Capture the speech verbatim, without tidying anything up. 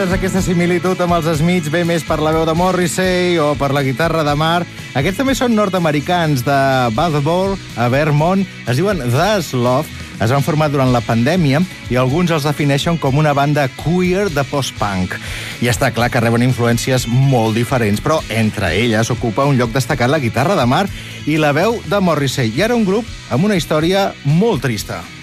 Aquesta similitud amb els Smiths ve més per la veu de Morrissey o per la guitarra de Marr. Aquests també són nord-americans de Baldwin, a Vermont. Es diuen The Sloth. Es van formar durant la pandèmia i alguns els defineixen com una banda queer de post-punk. I està clar que reben influències molt diferents, però entre elles ocupa un lloc destacat la guitarra de Marr i la veu de Morrissey. I ara un grup amb una història molt trista.